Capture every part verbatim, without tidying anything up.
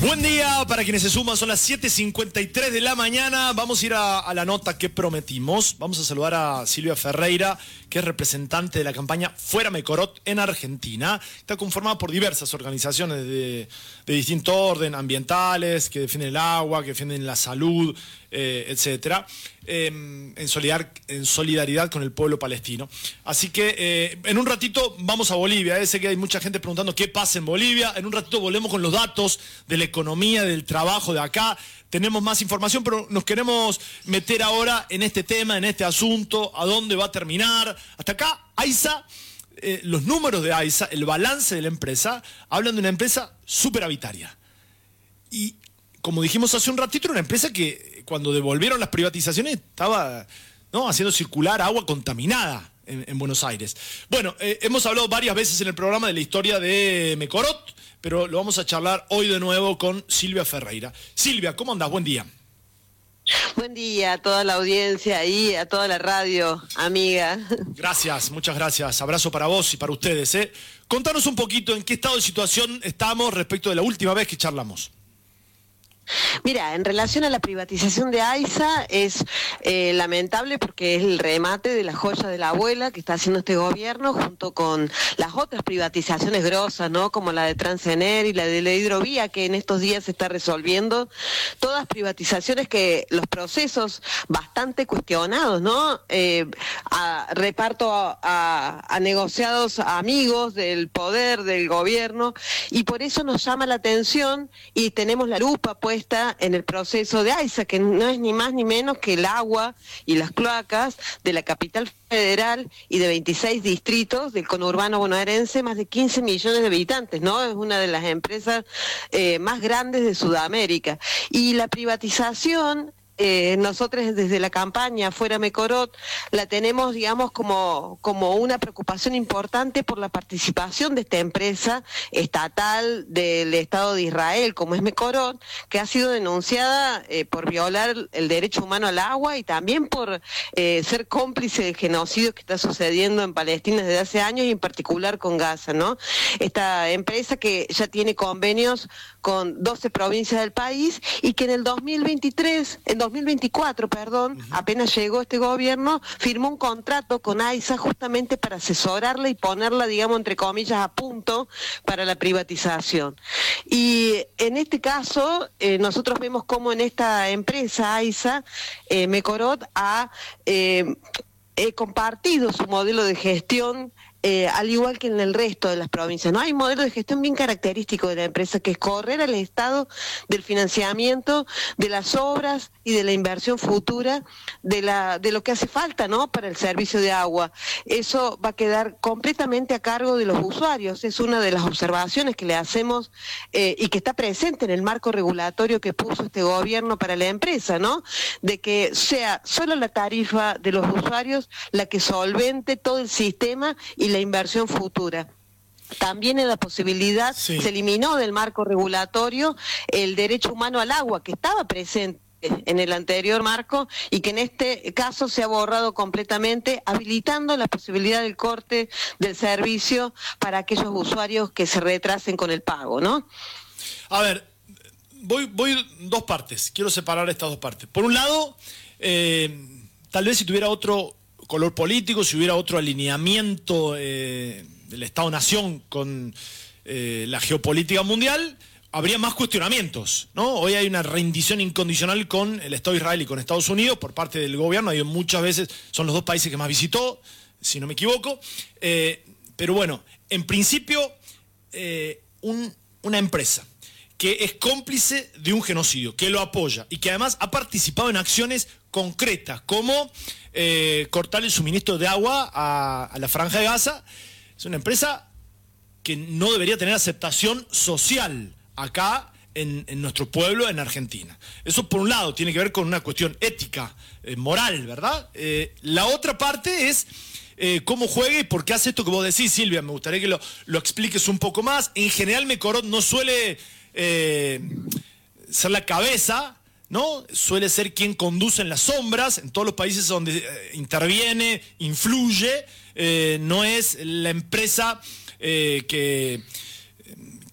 Buen día para quienes se suman, son las siete cincuenta y tres de la mañana. Vamos a ir a, a la nota que prometimos. Vamos a saludar a Silvia Ferreira, que es representante de la campaña Fuera Mecorot en Argentina. Está conformada por diversas organizaciones de, de distinto orden, ambientales, que defienden el agua, que defienden la salud, eh, etcétera, eh, en, solidar, en solidaridad con el pueblo palestino. Así que eh, en un ratito vamos a Bolivia. Eh. Sé que hay mucha gente preguntando qué pasa en Bolivia. En un ratito volvemos con los datos de la economía, del trabajo de acá. Tenemos más información, pero nos queremos meter ahora en este tema, en este asunto, a dónde va a terminar. Hasta acá, AISA, eh, los números de AISA, el balance de la empresa, hablan de una empresa superavitaria. Y como dijimos hace un ratito, era una empresa que cuando devolvieron las privatizaciones estaba, ¿no?, haciendo circular agua contaminada en, en Buenos Aires. Bueno, eh, hemos hablado varias veces en el programa de la historia de Mecorot, pero lo vamos a charlar hoy de nuevo con Silvia Ferreira. Silvia, ¿cómo andás? Buen día. Buen día a toda la audiencia y a toda la radio, amiga. Gracias, muchas gracias. Abrazo para vos y para ustedes. ¿eh? Contanos un poquito en qué estado de situación estamos respecto de la última vez que charlamos. Mira, en relación a la privatización de AISA es eh, lamentable porque es el remate de la joya de la abuela que está haciendo este gobierno junto con las otras privatizaciones grosas, ¿no? Como la de Transener y la de la hidrovía que en estos días se está resolviendo. Todas privatizaciones que los procesos bastante cuestionados, ¿no? Eh, a, reparto a, a, a negociados a amigos del poder, del gobierno, y por eso nos llama la atención y tenemos la lupa pues está en el proceso de AISA, que no es ni más ni menos que el agua y las cloacas de la capital federal y de veintiséis distritos del conurbano bonaerense, más de quince millones de habitantes, ¿no? Es una de las empresas eh, más grandes de Sudamérica. Y la privatización, Eh, nosotros desde la campaña Fuera Mecorot la tenemos, digamos, como, como una preocupación importante por la participación de esta empresa estatal del Estado de Israel, como es Mecorot, que ha sido denunciada eh, por violar el derecho humano al agua y también por eh, ser cómplice del genocidio que está sucediendo en Palestina desde hace años y en particular con Gaza, ¿no? Esta empresa que ya tiene convenios con doce provincias del país y que en el dos mil veintitrés, en dos mil veinticuatro, perdón, uh-huh. apenas llegó este gobierno, firmó un contrato con AISA justamente para asesorarla y ponerla, digamos, entre comillas, a punto para la privatización. Y en este caso, eh, nosotros vemos cómo en esta empresa AISA, eh, Mecorot ha eh, eh, compartido su modelo de gestión Eh, al igual que en el resto de las provincias, ¿no? Hay un modelo de gestión bien característico de la empresa, que es correr al Estado del financiamiento de las obras y de la inversión futura de la de lo que hace falta, ¿no?, para el servicio de agua. Eso va a quedar completamente a cargo de los usuarios. Es una de las observaciones que le hacemos eh, y que está presente en el marco regulatorio que puso este gobierno para la empresa, ¿no? De que sea solo la tarifa de los usuarios la que solvente todo el sistema y la inversión futura. También en la posibilidad, sí. se eliminó del marco regulatorio el derecho humano al agua, que estaba presente en el anterior marco y que en este caso se ha borrado completamente, habilitando la posibilidad del corte del servicio para aquellos usuarios que se retrasen con el pago, ¿no? A ver, voy, voy dos partes, quiero separar estas dos partes. Por un lado, eh, tal vez si tuviera otro color político, si hubiera otro alineamiento eh, del Estado-Nación con eh, la geopolítica mundial, habría más cuestionamientos, ¿no? Hoy hay una rendición incondicional con el Estado de Israel y con Estados Unidos por parte del gobierno. Hay muchas veces, son los dos países que más visitó, si no me equivoco. Eh, pero bueno, en principio, eh, un, una empresa que es cómplice de un genocidio, que lo apoya y que además ha participado en acciones concretas, como eh, cortar el suministro de agua a, a la Franja de Gaza, es una empresa que no debería tener aceptación social acá en, en nuestro pueblo, en Argentina. Eso por un lado tiene que ver con una cuestión ética, eh, moral, ¿verdad? Eh, la otra parte es eh, cómo juega y por qué hace esto que vos decís, Silvia. Me gustaría que lo, lo expliques un poco más. En general, Mecorot no suele eh, ser la cabeza, ¿no? Suele ser quien conduce en las sombras, en todos los países donde eh, interviene, influye, eh, no es la empresa eh, que,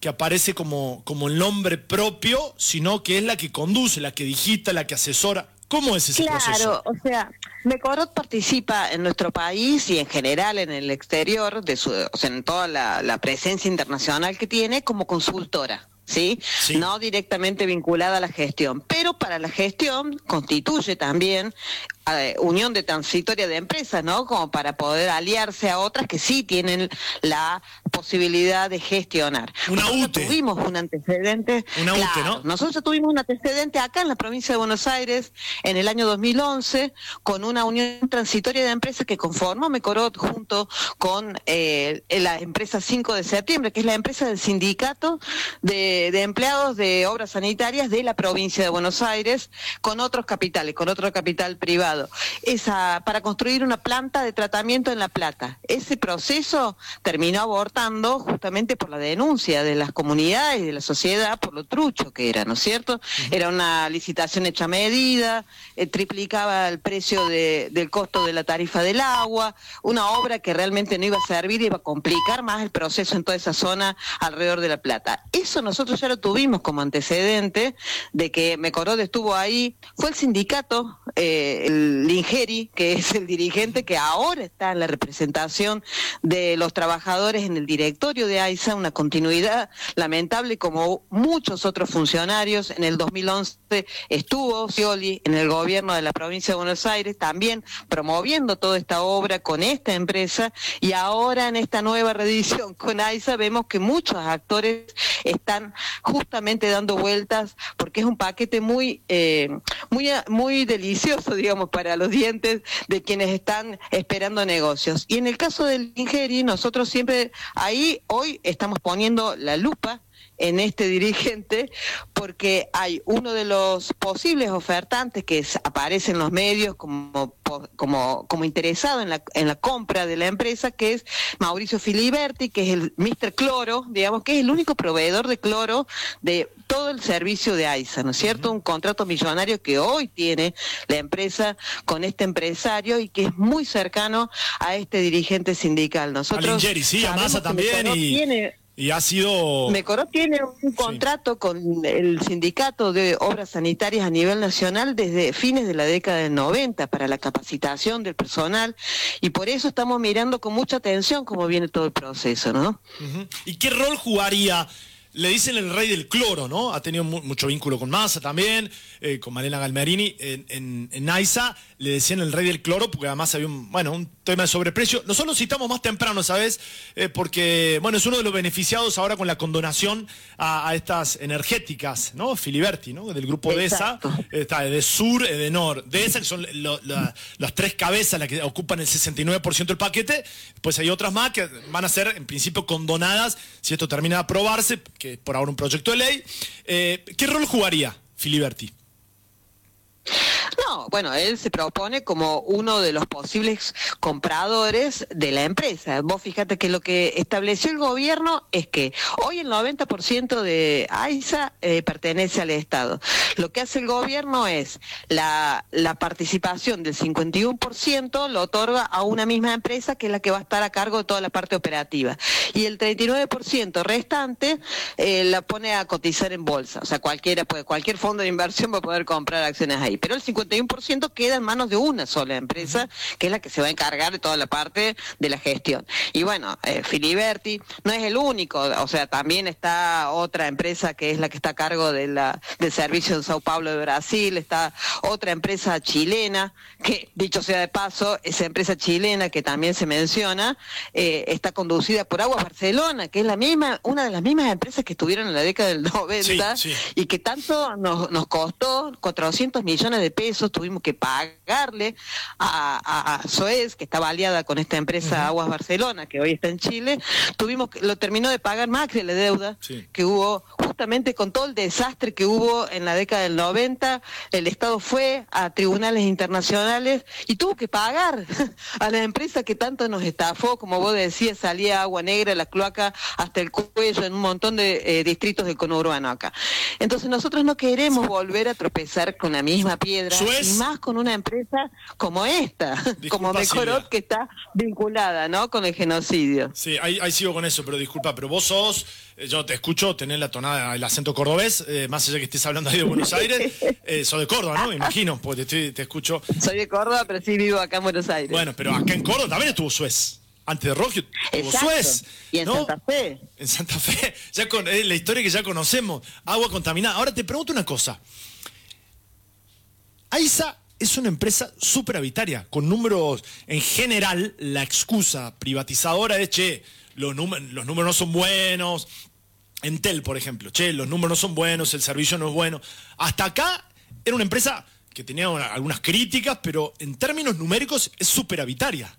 que aparece como, como el nombre propio, sino que es la que conduce, la que digita, la que asesora. ¿Cómo es ese claro, proceso? Claro, o sea, Mecorot participa en nuestro país y en general en el exterior, de su, o sea, en toda la, la presencia internacional que tiene como consultora. ¿Sí? ¿Sí? No directamente vinculada a la gestión, pero para la gestión constituye también eh, unión de transitoria de empresas, ¿no? Como para poder aliarse a otras que sí tienen la posibilidad de gestionar. Una nosotros U T E. Tuvimos un antecedente. Una claro, U T E, ¿no? Nosotros tuvimos un antecedente acá en la provincia de Buenos Aires en el año dos mil once con una unión transitoria de empresas que conformó Mecorot junto con eh, la empresa cinco de septiembre, que es la empresa del sindicato de de empleados de obras sanitarias de la provincia de Buenos Aires, con otros capitales, con otro capital privado, esa para construir una planta de tratamiento en La Plata. Ese proceso terminó abortando justamente por la denuncia de las comunidades y de la sociedad por lo trucho que era, ¿no es cierto? Uh-huh. Era una licitación hecha a medida, eh, triplicaba el precio de, del costo de la tarifa del agua, una obra que realmente no iba a servir y iba a complicar más el proceso en toda esa zona alrededor de La Plata. Eso nosotros ya lo tuvimos como antecedente de que Mecorot estuvo ahí, fue el sindicato, eh, el Lingeri, que es el dirigente que ahora está en la representación de los trabajadores en el directorio de AISA, una continuidad lamentable como muchos otros funcionarios. En el dos mil once estuvo Scioli en el gobierno de la provincia de Buenos Aires también promoviendo toda esta obra con esta empresa, y ahora en esta nueva reedición con AISA vemos que muchos actores están justamente dando vueltas porque es un paquete muy eh, muy muy delicioso, digamos, para los dientes de quienes están esperando negocios. Y en el caso del Lingeri, nosotros siempre ahí hoy estamos poniendo la lupa en este dirigente, porque hay uno de los posibles ofertantes que es, aparece en los medios como como como interesado en la en la compra de la empresa, que es Mauricio Filiberti, que es el míster Cloro, digamos, que es el único proveedor de cloro de todo el servicio de AISA, ¿no es cierto? Uh-huh. Un contrato millonario que hoy tiene la empresa con este empresario y que es muy cercano a este dirigente sindical. Nosotros a Lingeri, sí, a Massa también, y... Tiene, Y ha sido... Mecorot tiene un contrato sí. con el sindicato de obras sanitarias a nivel nacional desde fines de la década del noventa para la capacitación del personal, y por eso estamos mirando con mucha atención cómo viene todo el proceso, ¿no? Uh-huh. ¿Y qué rol jugaría? Le dicen el rey del cloro, ¿no? Ha tenido mu- mucho vínculo con Massa también, eh, con Malena Galmerini en, en, en AISA. Le decían el rey del cloro porque además había un, bueno, un tema de sobreprecio. Nosotros lo citamos más temprano, ¿sabes? Eh, porque, bueno, es uno de los beneficiados ahora con la condonación a, a estas energéticas, ¿no? Filiberti, ¿no? Del grupo DESA, está de Sur, de Nor. DESA, que son lo, la, las tres cabezas las que ocupan el sesenta y nueve por ciento del paquete. Pues hay otras más que van a ser, en principio, condonadas si esto termina de aprobarse, que es por ahora un proyecto de ley. Eh, ¿Qué rol jugaría Filiberti? No, bueno, él se propone como uno de los posibles compradores de la empresa. Vos fíjate que lo que estableció el gobierno es que hoy el noventa por ciento de AISA eh, pertenece al Estado. Lo que hace el gobierno es la, la participación del cincuenta y uno por ciento lo otorga a una misma empresa que es la que va a estar a cargo de toda la parte operativa. Y el treinta y nueve por ciento restante eh, la pone a cotizar en bolsa. O sea, cualquiera puede, cualquier fondo de inversión va a poder comprar acciones ahí. Pero el cincuenta y uno por ciento queda en manos de una sola empresa, que es la que se va a encargar de toda la parte de la gestión. Y bueno, eh, Filiberti no es el único, o sea, también está otra empresa que es la que está a cargo de la, del servicio de Sao Paulo de Brasil, está otra empresa chilena, que dicho sea de paso, esa empresa chilena que también se menciona, eh, está conducida por Aguas Barcelona, que es la misma, una de las mismas empresas que estuvieron en la década del noventa, sí, sí. y que tanto nos, nos costó cuatrocientos millones de pesos, tuvimos que pagarle a, a, a Suez, que estaba aliada con esta empresa uh-huh. Aguas Barcelona, que hoy está en Chile, tuvimos que, lo terminó de pagar Macri, la deuda sí. que hubo, justamente con todo el desastre que hubo en la década del noventa, el Estado fue a tribunales internacionales y tuvo que pagar a la empresa que tanto nos estafó, como vos decías, salía agua negra, la cloaca hasta el cuello en un montón de eh, distritos del conurbano acá. Entonces nosotros no queremos volver a tropezar con la misma piedra Suez. Y más con una empresa como esta, Disculpa, como Mecorot, Silvia. que está vinculada, ¿no?, con el genocidio. Sí, ahí, ahí sigo con eso, pero disculpa, pero vos sos, eh, yo te escucho tener la tonada, el acento cordobés, eh, más allá que estés hablando ahí de Buenos Aires, eh, sos de Córdoba, ¿no? Me imagino, porque te, estoy, te escucho. Soy de Córdoba, pero sí vivo acá en Buenos Aires. Bueno, pero acá en Córdoba también estuvo Suez. Antes de Rogio tuvo Exacto. Suez. Y en ¿no? Santa Fe. En Santa Fe, ya con eh, la historia que ya conocemos, agua contaminada. Ahora te pregunto una cosa. AISA es una empresa superavitaria, con números, en general, la excusa privatizadora es, che, los, números, los números no son buenos. Entel, por ejemplo, che, los números no son buenos, el servicio no es bueno. Hasta acá era una empresa que tenía una, algunas críticas, pero en términos numéricos es superavitaria.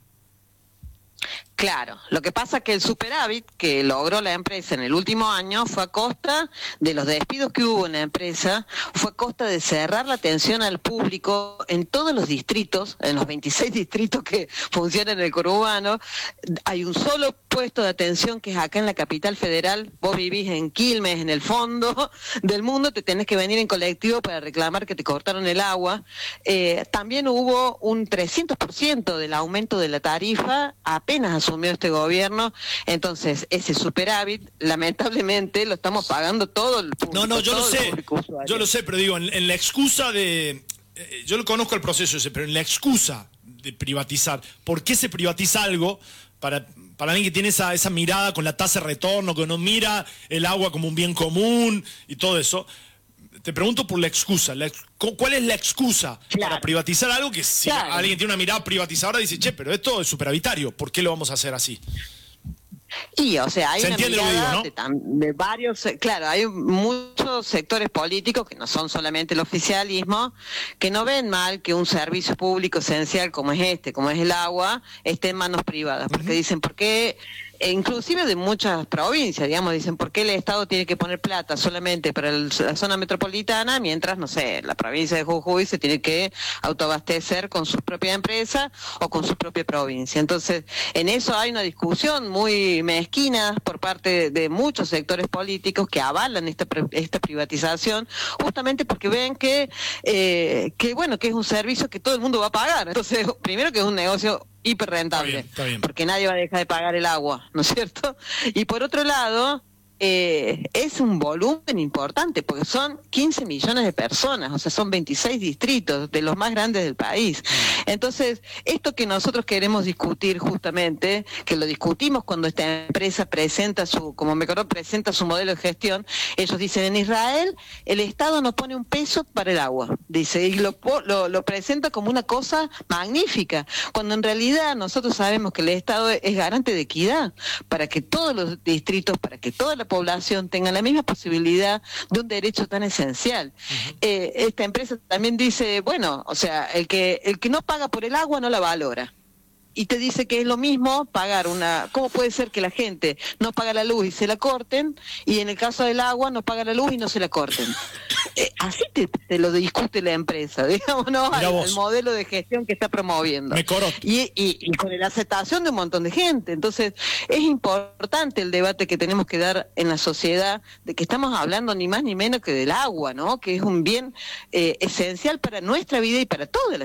Claro, lo que pasa es que el superávit que logró la empresa en el último año fue a costa de los despidos que hubo en la empresa, fue a costa de cerrar la atención al público en todos los distritos, en los veintiséis distritos que funcionan en el conurbano. Hay un solo puesto de atención que es acá en la capital federal. Vos vivís en Quilmes, en el fondo del mundo, te tenés que venir en colectivo para reclamar que te cortaron el agua. Eh, también hubo un trescientos por ciento del aumento de la tarifa apenas asumió este gobierno. Entonces ese superávit lamentablemente lo estamos pagando todo el público. No, no, yo lo todo el sé, público usuario. yo lo sé, pero digo, en, en la excusa de... eh, yo lo conozco el proceso ese, pero en la excusa de privatizar, ¿por qué se privatiza algo para, para alguien que tiene esa, esa mirada con la tasa de retorno, que no mira el agua como un bien común y todo eso? Te pregunto por la excusa. La, ¿Cuál es la excusa Claro. para privatizar algo que si Claro. alguien tiene una mirada privatizadora dice, che, pero esto es superavitario, ¿por qué lo vamos a hacer así? Y, o sea, hay ¿Se una entiende lo que mirada digo, no? de, tam- de varios, eh, claro, hay muchos sectores políticos que no son solamente el oficialismo, que no ven mal que un servicio público esencial como es este, como es el agua, esté en manos privadas, porque Ujú. dicen, ¿por qué? E inclusive de muchas provincias, digamos, dicen, ¿por qué el Estado tiene que poner plata solamente para el- la zona metropolitana, mientras, no sé, la provincia de Jujuy se tiene que autoabastecer con su propia empresa o con su propia provincia? Entonces, en eso hay una discusión muy mezquina por parte de, de muchos sectores políticos que avalan esta, pre- esta privatización, justamente porque ven que, eh, que, bueno, que es un servicio que todo el mundo va a pagar. Entonces, primero que es un negocio hiper rentable, Está bien, está bien. porque nadie va a dejar de pagar el agua, ¿no es cierto? Y por otro lado, eh, es un volumen importante, porque son quince millones de personas, o sea, son veintiséis distritos de los más grandes del país. Entonces, esto que nosotros queremos discutir justamente, que lo discutimos cuando esta empresa presenta su, como Mecorot presenta su modelo de gestión, ellos dicen, en Israel el Estado no pone un peso para el agua, dice, y lo, po- lo, lo presenta como una cosa magnífica, cuando en realidad nosotros sabemos que el Estado es garante de equidad, para que todos los distritos, para que toda la población tenga la misma posibilidad de un derecho tan esencial. Uh-huh. Eh, esta empresa también dice, bueno, o sea, el que el que no paga por el agua no la valora. Y te dice que es lo mismo pagar una... ¿Cómo puede ser que la gente no paga la luz y se la corten, y en el caso del agua no paga la luz y no se la corten? Eh, así te, te lo discute la empresa, digamos, ¿no? Al, al modelo de gestión que está promoviendo. Mecorot. Y, y, y con la aceptación de un montón de gente. Entonces, es importante el debate que tenemos que dar en la sociedad, de que estamos hablando ni más ni menos que del agua, ¿no? Que es un bien eh, esencial para nuestra vida y para toda la